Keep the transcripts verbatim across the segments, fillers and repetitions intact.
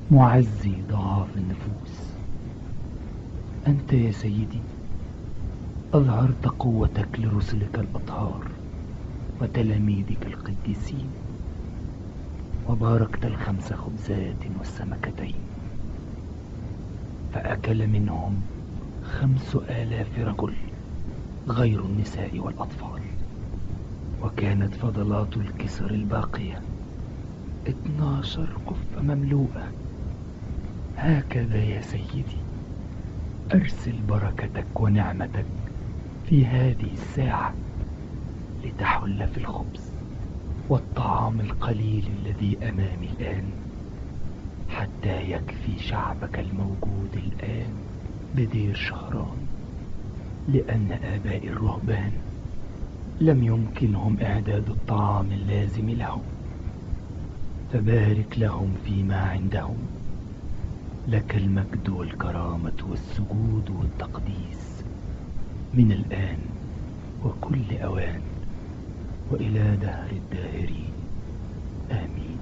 معزي ضعاف النفوس. أنت يا سيدي أظهرت قوتك لرسلك الأطهار وتلاميذك القديسين، وباركت الخمس خبزات والسمكتين، فأكل منهم خمس آلاف رجل غير النساء والأطفال، وكانت فضلات الكسر الباقية اتناشر قفة مملوءة. هكذا يا سيدي أرسل بركتك ونعمتك في هذه الساعة لتحل في الخبز والطعام القليل الذي أمامي الآن، حتى يكفي شعبك الموجود الآن بدير شهران، لأن آباء الرهبان لم يمكنهم إعداد الطعام اللازم لهم، فبارك لهم فيما عندهم. لك المجد والكرامة والسجود والتقديس من الآن وكل أوان وإلى دهر الداهرين، آمين.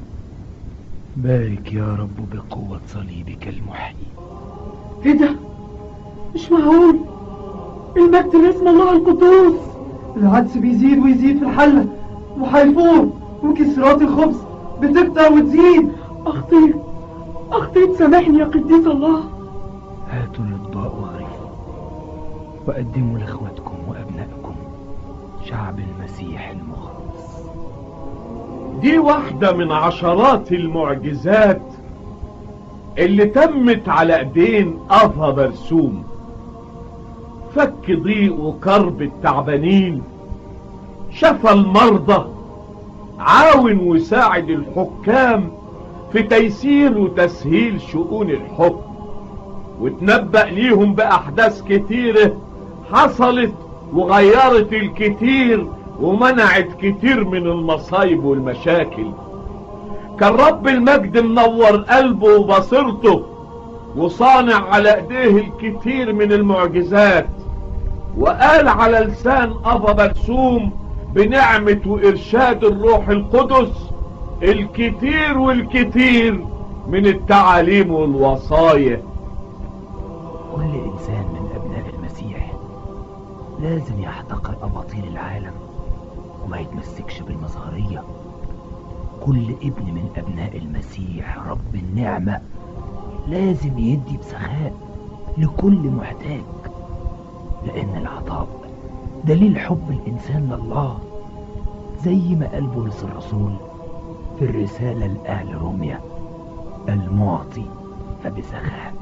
بارك يا رب بقوة صليبك المحيي. ايه ده؟ مش معقول! المجد لاسم الله القدوس. العدس بيزيد ويزيد في الحلة، وهيفور، وكسرات الخبز بتكتر وتزيد. اخطيت اخطيت سامحني يا قديس الله. هاتوا الأطباق واغرفوا وقدموا لإخوتكم وأبنائكم شعب المسيح المخلص. دي واحدة من عشرات المعجزات اللي تمت على ايدين أبا برسوم. فك ضيق وكرب التعبانين، شفى المرضى، عاون وساعد الحكام في تيسير وتسهيل شؤون الحكم، وتنبأ ليهم بأحداث كتيرة حصلت وغيرت الكتير ومنعت كتير من المصايب والمشاكل. كان رب المجد منور قلبه وبصيرته وصانع على ايديه الكتير من المعجزات، وقال على لسان أبا برسوم بنعمة وإرشاد الروح القدس الكتير والكتير من التعاليم والوصايا. كل إنسان من أبناء المسيح لازم يحتقر أباطيل العالم وما يتمسكش بالمظهرية. كل ابن من أبناء المسيح رب النعمة لازم يدي بسخاء لكل محتاج، لأن العطاء دليل حب الإنسان لله، زي ما قال بولس الرسول في الرسالة لأهل روميا: المعطي فبسخاء.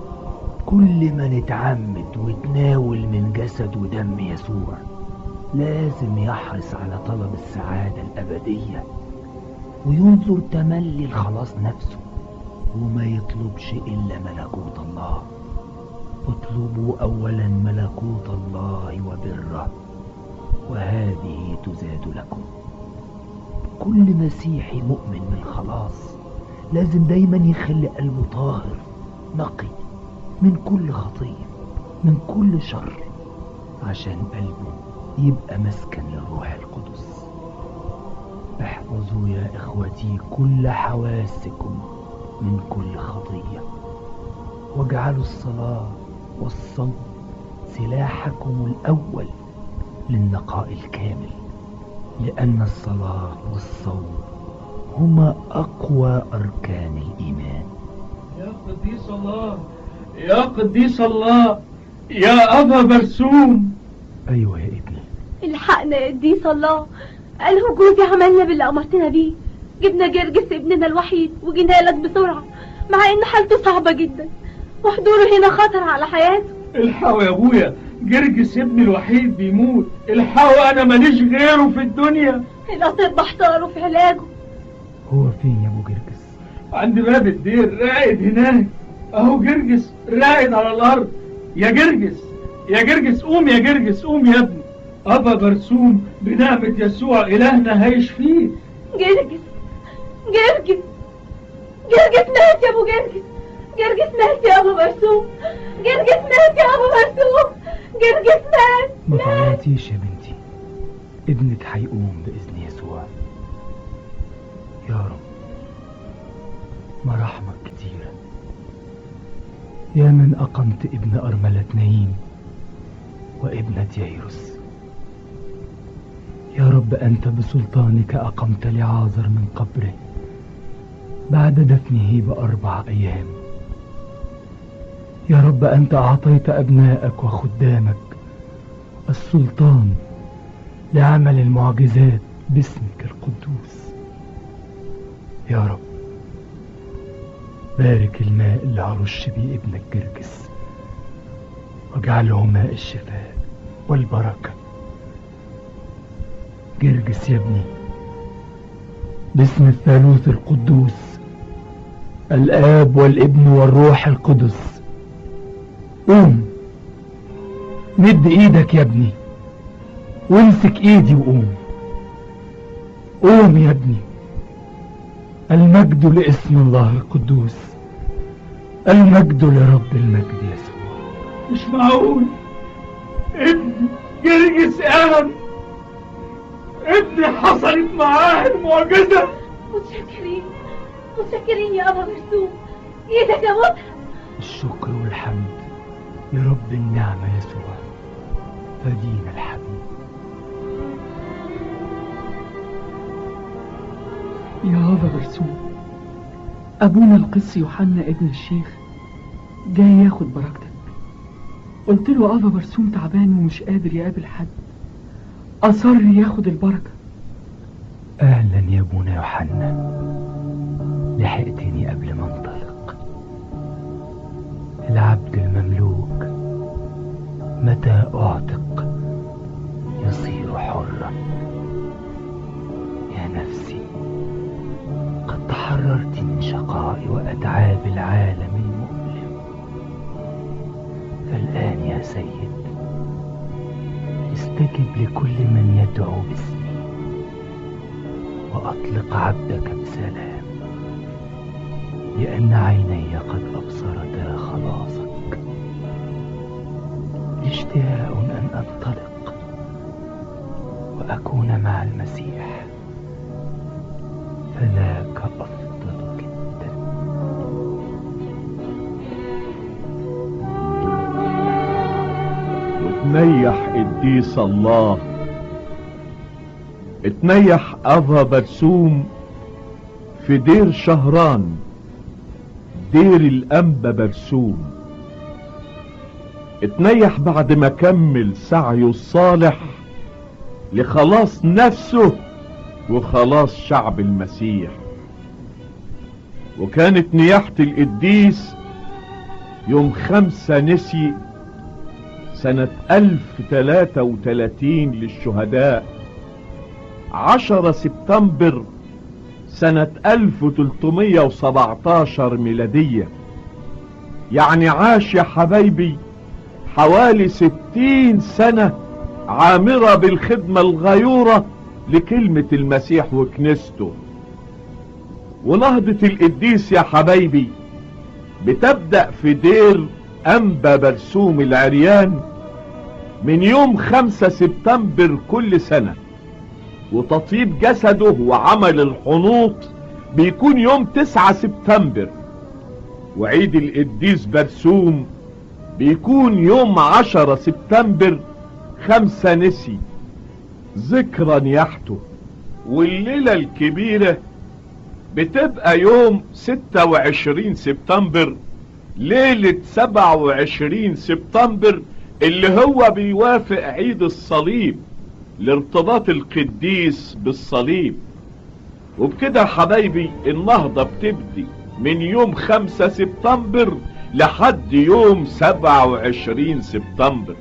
كل ما نتعمد وتناول من جسد ودم يسوع لازم يحرص على طلب السعادة الأبدية، وينظر تملي الخلاص نفسه، وما يطلبش إلا ملكوت الله. اطلبوا أولا ملكوت الله وبره، وهذه تزاد لكم. كل مسيحي مؤمن بالخلاص لازم دايما يخلي قلبه طاهر نقي من كل خطية، من كل شر، عشان قلبه يبقى مسكن للروح القدس. احفظوا يا إخوتي كل حواسكم من كل خطية، واجعلوا الصلاة والصوم سلاحكم الأول للنقاء الكامل، لأن الصلاة والصوم هما أقوى أركان الإيمان. يا قديس الله، يا قديس الله، يا أبا برسوم. أيوة يا ابني. الحقنا يا قديس الله، قاله جوزي عملنا باللي أمرتنا بيه. جبنا جرجس ابننا الوحيد وجينا لك بسرعة، مع إن حالته صعبة جدا وحضوره هنا خطر على حياته. الحقوا يا أبويا، جرجس ابني الوحيد بيموت. الحقوا، أنا ماليش غيره في الدنيا. الأطباء احتاروا في علاجه. هو فين يا أبو جرجس؟ عند باب الدير راقد هناك. أهو جرجس راقد على الأرض. يا جرجس، يا جرجس قوم، يا جرجس قوم يا ابني. أبا برسوم بنعمة يسوع إلهنا هيشفيك. جرجس جرجس جرجس مات يا أبو جرجس. جرجس مات يا أبو برسوم. جرجس مات يا أبو برسوم. جرجس مات. ما تعيطيش يا بنتي، ابنك هيقوم بإذن يسوع. يا رب مراحمك كتيرة يا من أقمت ابن أرملة نايم وابنة ييروس، يا رب أنت بسلطانك أقمت لعازر من قبره بعد دفنه بأربع أيام. يا رب أنت أعطيت أبنائك وخدامك السلطان لعمل المعجزات باسمك القدوس. يا رب بارك الماء اللي هرش بيه ابنك جرجس واجعله ماء الشفاء والبركة. جرجس يا ابني، باسم الثالوث القدوس الآب والابن والروح القدس، قوم مد ايدك يا ابني وامسك ايدي وقوم. قوم يا ابني، المجد لاسم الله القدوس، المجد لرب المجد يسوع. مش معقول، ابني جرجس قام، ابني حصلت معاه المعجزة. متشكرين متشكرين يا أبا برسوم، ايدك يا مطهر. الشكر والحمد لرب النعمة يسوع فدينا الحمد. يا أبا برسوم، أبونا القس يوحنا ابن الشيخ جاي ياخد بركتك. قلت له أبا برسوم تعبان ومش قادر يقابل حد، أصر ياخد البركة. أهلا يا ابونا يوحنا، لحقتني قبل ما انطلق. العبد المملوك متى أعتق يصير حرا. يا نفسي، قد تحررت من شقاء وأتعاب العالم المؤلم. فالآن يا سيد استجب لكل من يدعو باسمي وأطلق عبدك بسلام، لأن عيني قد أبصرتا خلاصك. اشتهاء أن أنطلق وأكون مع المسيح، فذاك أفضل جدا. وتنيح قديس الله، اتنيح أبا برسوم في دير شهران، دير الأنبا برسوم. اتنيح بعد ما كمل سعيه الصالح لخلاص نفسه وخلاص شعب المسيح. وكانت نياحة القديس يوم خمسة نسي سنة ألف تلاتة وتلاتين للشهداء، عشرة سبتمبر سنة ألف تلتمية وسبعتاشر ميلادية. يعني عاش يا حبايبي حوالي ستين سنة عامرة بالخدمة الغيورة لكلمة المسيح وكنيسته. ونهضة القديس يا حبايبي بتبدأ في دير أنبا برسوم العريان من يوم خمسة سبتمبر كل سنة، وتطيب جسده وعمل الحنوط بيكون يوم تسعة سبتمبر، وعيد القديس برسوم بيكون يوم عشرة سبتمبر خمسة نسي ذكرى نياحته. والليلة الكبيرة بتبقى يوم ستة وعشرين سبتمبر، ليلة سبعة وعشرين سبتمبر اللي هو بيوافق عيد الصليب لارتباط القديس بالصليب. وبكده حبايبي النهضة بتبدي من يوم خمسة سبتمبر لحد يوم سبعة وعشرين سبتمبر.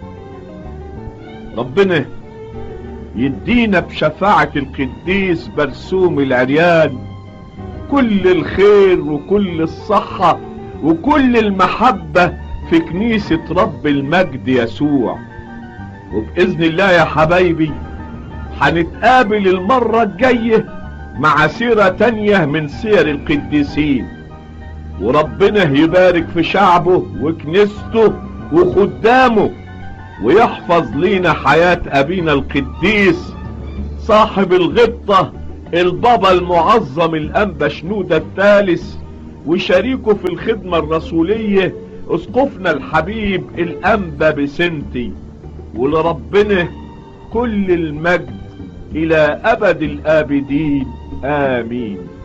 ربنا يدينا بشفاعة القديس برسوم العريان كل الخير وكل الصحة وكل المحبة في كنيسة رب المجد يسوع. وبإذن الله يا حبايبي هنتقابل المرة الجاية مع سيرة تانية من سير القديسين، وربنا يبارك في شعبه وكنيسته وخدامه، ويحفظ لينا حياة أبينا القديس صاحب الغبطة البابا المعظم الأنبا شنودة الثالث، وشريكه في الخدمة الرسولية اسقفنا الحبيب الأنبا بسنتي، ولربنا كل المجد إلى أبد الآبدين، آمين.